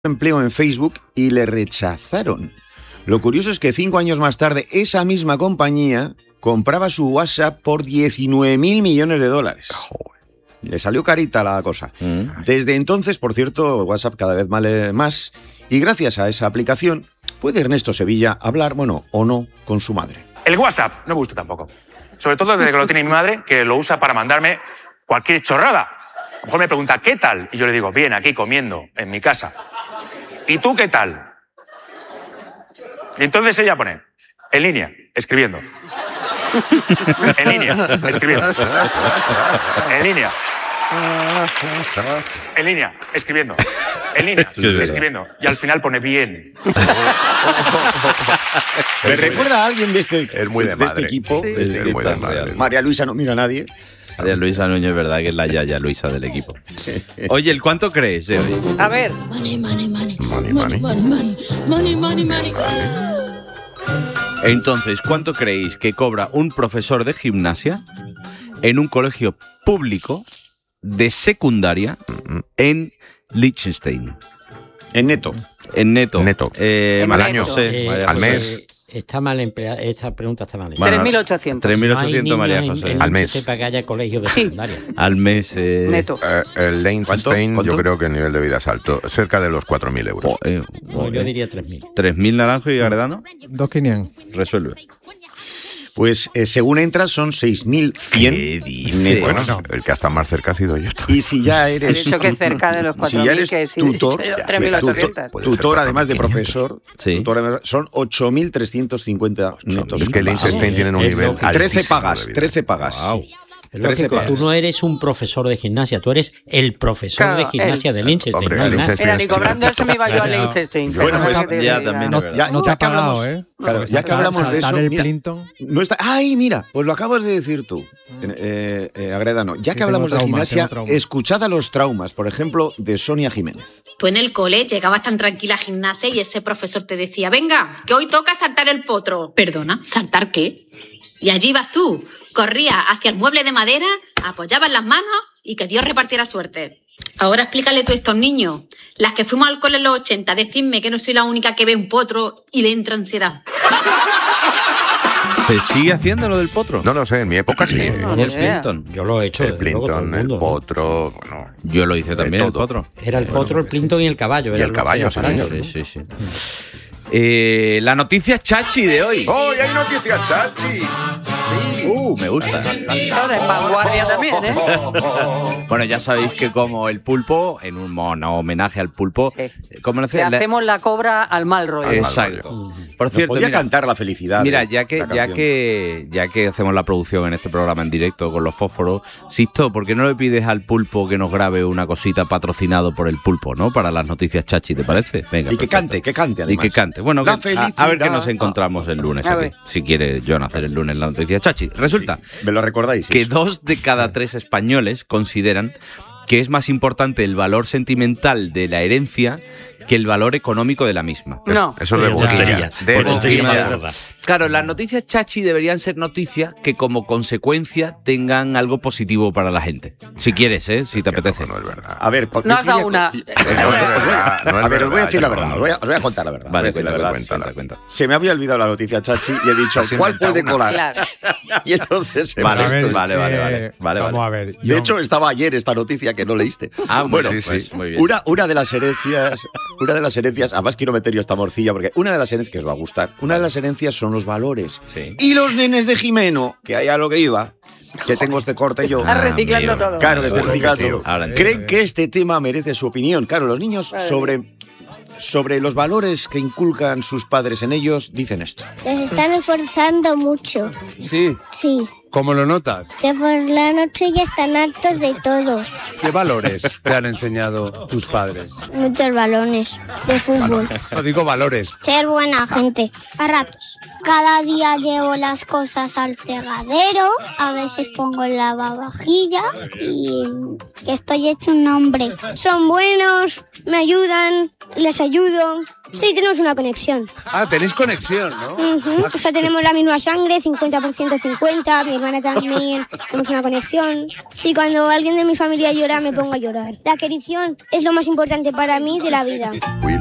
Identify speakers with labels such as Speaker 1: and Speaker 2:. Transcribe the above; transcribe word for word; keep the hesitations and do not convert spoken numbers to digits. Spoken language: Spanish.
Speaker 1: empleo en Facebook y le rechazaron. Lo curioso es que cinco años más tarde, esa misma compañía compraba su WhatsApp por diecinueve mil millones de dólares. Le salió carita la cosa. Mm. Desde entonces, por cierto, WhatsApp cada vez vale más y gracias a esa aplicación puede Ernesto Sevilla hablar, bueno, o no, con su madre.
Speaker 2: El WhatsApp no me gusta tampoco. Sobre todo desde que lo tiene mi madre, que lo usa para mandarme cualquier chorrada. A lo mejor me pregunta, ¿qué tal? Y yo le digo, bien, aquí comiendo, en mi casa. ¿Y tú qué tal? Y entonces ella pone, en línea, escribiendo. En línea, escribiendo. En línea. En línea, escribiendo. En línea, escribiendo. Y al final pone bien.
Speaker 1: ¿Me recuerda a alguien de este,
Speaker 3: es muy de
Speaker 1: de
Speaker 3: madre.
Speaker 1: este equipo?
Speaker 3: Sí.
Speaker 1: De este,
Speaker 3: Es muy de madre.
Speaker 1: María, María Luisa no mira a nadie.
Speaker 4: María Luisa Núñez, es verdad que es la yaya Luisa del equipo. Oye, ¿el cuánto crees de hoy?
Speaker 5: A ver.
Speaker 3: Money, money, money.
Speaker 6: Money, money, money, money, money, money.
Speaker 4: Entonces, ¿cuánto creéis que cobra un profesor de gimnasia en un colegio público de secundaria en Liechtenstein?
Speaker 1: En neto.
Speaker 4: En neto.
Speaker 3: Neto.
Speaker 4: Eh,
Speaker 3: Al año.
Speaker 4: José,
Speaker 7: Eh,
Speaker 4: María
Speaker 3: al
Speaker 4: José.
Speaker 3: mes.
Speaker 7: Está mal empleada, esta pregunta está mal.
Speaker 4: Bueno,
Speaker 5: tres mil ochocientos.
Speaker 4: tres mil
Speaker 7: No hay
Speaker 4: ochocientos,
Speaker 7: niños
Speaker 4: María
Speaker 7: en-
Speaker 4: José.
Speaker 7: en
Speaker 3: Al mes.
Speaker 7: Liechtenstein para que haya colegios de
Speaker 5: Sí.
Speaker 7: secundaria.
Speaker 4: Al mes. Eh...
Speaker 5: Neto.
Speaker 3: Eh, el Liechtenstein,
Speaker 1: ¿Cuánto?
Speaker 3: yo
Speaker 1: ¿Cuánto?
Speaker 3: creo que el nivel de vida es alto, cerca de los cuatro mil euros.
Speaker 4: Jo, eh,
Speaker 7: No, yo diría tres mil.
Speaker 4: ¿tres mil Naranjo y Garedano?
Speaker 8: dos mil quinientos.
Speaker 4: Resuelve.
Speaker 1: Pues eh, según entras son seis mil cien.
Speaker 4: ¿Qué dices?
Speaker 1: netos.
Speaker 3: Bueno, el que está más cerca ha sido yo.
Speaker 1: Y si ya
Speaker 5: He
Speaker 1: eres...
Speaker 5: dicho que cerca de los cuatro mil,
Speaker 1: Si ya eres
Speaker 5: que sí,
Speaker 1: tutor,
Speaker 5: tres mil ochocientos.
Speaker 1: tutor, tutor, además de profesor,
Speaker 4: Sí.
Speaker 1: tutor además- son ocho mil trescientos cincuenta netos.
Speaker 3: Es que el Liechtenstein tienen un
Speaker 7: Es
Speaker 3: nivel
Speaker 7: lo que-
Speaker 3: altísimo
Speaker 1: trece
Speaker 3: de
Speaker 1: pagas,
Speaker 3: vida.
Speaker 1: trece pagas.
Speaker 4: Wow.
Speaker 7: Es lo
Speaker 1: trece
Speaker 7: que-
Speaker 1: pagas.
Speaker 7: tú no eres un profesor de gimnasia, tú eres el profesor
Speaker 5: Claro,
Speaker 7: de gimnasia
Speaker 5: él.
Speaker 7: de Liechtenstein.
Speaker 3: Hombre,
Speaker 7: no hay
Speaker 3: el
Speaker 7: más.
Speaker 3: Liechtenstein
Speaker 5: Mira, ni cobrando eso me iba yo a
Speaker 8: Bueno,
Speaker 5: Liechtenstein.
Speaker 1: bueno, pues,
Speaker 5: Perdona que te
Speaker 4: ya
Speaker 5: diga.
Speaker 4: también
Speaker 1: No,
Speaker 4: es verdad.
Speaker 1: ya,
Speaker 8: No te
Speaker 1: ya
Speaker 8: ha
Speaker 1: que
Speaker 8: pagado,
Speaker 1: hablamos,
Speaker 8: ¿eh?
Speaker 1: claro,
Speaker 8: Porque
Speaker 1: ya que
Speaker 8: saltar-
Speaker 1: hablamos de eso,
Speaker 8: saltar el
Speaker 1: mira,
Speaker 8: Clinton.
Speaker 1: no está. Ay, mira, pues lo acabas de decir tú, eh, eh, Agredano. Ya
Speaker 8: Sí,
Speaker 1: que hablamos
Speaker 8: tengo
Speaker 1: de
Speaker 8: trauma,
Speaker 1: gimnasia,
Speaker 8: tengo trauma.
Speaker 1: escuchad a los traumas, por ejemplo, de Sonia Jiménez.
Speaker 9: Tú en el cole llegabas tan tranquila a gimnasia y ese profesor te decía, venga, que hoy toca saltar el potro. Perdona, ¿saltar qué? Y allí vas tú, corrías hacia el mueble de madera, apoyabas las manos y que Dios repartiera suerte. Ahora explícale tú a estos niños, las que fuimos al cole en los ochenta, decidme que no soy la única que ve un potro y le entra ansiedad.
Speaker 4: ¿Se sigue haciendo lo del potro?
Speaker 3: No lo sé, en mi época sí.
Speaker 5: No,
Speaker 4: ¿Y el
Speaker 5: ni idea.
Speaker 4: Plinton?
Speaker 7: Yo lo he hecho.
Speaker 3: El
Speaker 7: desde luego, todo
Speaker 3: Plinton, el
Speaker 7: mundo, ¿no?
Speaker 3: potro, bueno.
Speaker 4: Yo lo hice también, el
Speaker 3: todo.
Speaker 4: potro.
Speaker 7: Era el potro, el Plinton y el caballo.
Speaker 3: Y
Speaker 7: eran
Speaker 3: el
Speaker 7: los
Speaker 3: caballo,
Speaker 7: tres aparatos,
Speaker 3: sí,
Speaker 7: ¿no?
Speaker 4: Sí, sí, sí. Eh, la noticia chachi de hoy.
Speaker 3: ¡Oh, y hay noticias, chachi!
Speaker 4: Uh, me gusta.
Speaker 5: Ahora en vanguardia también, ¿eh?
Speaker 4: Bueno, ya sabéis que como el pulpo, en un mono homenaje al pulpo,
Speaker 5: Sí.
Speaker 4: ¿cómo lo
Speaker 5: Le
Speaker 4: hace?
Speaker 5: hacemos la cobra al mal rollo.
Speaker 4: Exacto. Por
Speaker 1: Nos
Speaker 4: cierto,
Speaker 1: podía
Speaker 4: mira,
Speaker 1: cantar la felicidad.
Speaker 4: mira,
Speaker 1: eh,
Speaker 4: ya que,
Speaker 1: esta
Speaker 4: ya
Speaker 1: canción.
Speaker 4: que ya que hacemos la producción en este programa en directo con los fósforos, Sisto, ¿por qué no le pides al pulpo que nos grabe una cosita patrocinado por el pulpo, ¿no? Para las noticias chachi, ¿te parece? Venga,
Speaker 1: Y que
Speaker 4: perfecto.
Speaker 1: cante, que cante
Speaker 4: Y
Speaker 1: además.
Speaker 4: que cante. Bueno,
Speaker 1: La
Speaker 4: que- a, a ver qué nos
Speaker 1: felicidad.
Speaker 4: encontramos el lunes
Speaker 5: A
Speaker 4: aquí.
Speaker 5: ver.
Speaker 4: Si quiere John hacer el lunes la noticia chachi. Resulta
Speaker 1: ¿Me lo recordáis?
Speaker 4: que dos de cada tres españoles consideran que es más importante el valor sentimental de la herencia que el valor económico de la misma.
Speaker 5: No.
Speaker 3: Eso es de boquilla. De
Speaker 4: Por encima
Speaker 3: boquilla.
Speaker 4: de verdad. Claro, las noticias chachi deberían ser noticias que como consecuencia tengan algo positivo para la gente. Si quieres, ¿eh? Si te apetece.
Speaker 3: No es verdad.
Speaker 1: A ver, porque
Speaker 5: No has dado
Speaker 1: quería-
Speaker 5: una.
Speaker 3: No es verdad, no es
Speaker 1: A ver, os voy a
Speaker 3: verdad,
Speaker 1: decir la
Speaker 3: yo
Speaker 1: verdad,
Speaker 3: no.
Speaker 1: os voy a, os voy a contar la verdad.
Speaker 4: Vale,
Speaker 1: os voy a decir la
Speaker 4: cuenta,
Speaker 1: verdad.
Speaker 4: cuenta, cuenta, cuenta.
Speaker 1: Se me había olvidado la noticia chachi y he dicho,
Speaker 3: Has
Speaker 1: ¿cuál
Speaker 3: inventado
Speaker 1: puede
Speaker 3: una.
Speaker 1: colar?
Speaker 5: Claro.
Speaker 1: Y entonces se
Speaker 4: Vale,
Speaker 1: me ha
Speaker 4: esto-
Speaker 1: visto
Speaker 4: vale,
Speaker 1: esto.
Speaker 4: vale, vale, vale,
Speaker 8: Vamos
Speaker 4: vale.
Speaker 8: a ver.
Speaker 1: De hecho, estaba ayer esta noticia que no leíste.
Speaker 4: Ah,
Speaker 1: bueno,
Speaker 4: pues,
Speaker 3: sí, sí.
Speaker 4: pues, muy bien.
Speaker 1: Una, una de las herencias, una de las herencias, además quiero meter yo esta morcilla porque una de las herencias que os va a gustar, una de las herencias son los valores.
Speaker 4: Sí.
Speaker 1: Y los nenes de Jimeno, que ahí a lo que iba, que tengo este corte yo.
Speaker 5: Estás reciclando
Speaker 4: amigo.
Speaker 5: todo.
Speaker 1: Claro, desde
Speaker 3: Bueno,
Speaker 1: reciclando.
Speaker 3: tío.
Speaker 4: Ahora entiendo.
Speaker 1: Creen que este tema merece su opinión. Claro, los niños
Speaker 5: Vale.
Speaker 1: sobre, sobre los valores que inculcan sus padres en ellos dicen esto.
Speaker 6: Les están esforzando mucho.
Speaker 8: Sí,
Speaker 6: Sí.
Speaker 8: ¿cómo lo notas?
Speaker 6: Que por la noche ya están hartos de todo.
Speaker 8: ¿Qué valores te han enseñado tus padres?
Speaker 6: Muchos balones de fútbol.
Speaker 8: No digo valores.
Speaker 6: Ser buena gente. A ratos. Cada día llevo las cosas al fregadero. A veces pongo el lavavajilla. Y que estoy hecho un hombre. Son buenos. Me ayudan. Les ayudo. Sí, tenemos una conexión.
Speaker 8: Ah, tenéis conexión, ¿no?
Speaker 6: Ujú. O sea, tenemos la misma sangre, cincuenta por ciento cincuenta, mi hermana también, tenemos una conexión. Sí, cuando alguien de mi familia llora, me pongo a llorar. La querición es lo más importante para mí de la vida.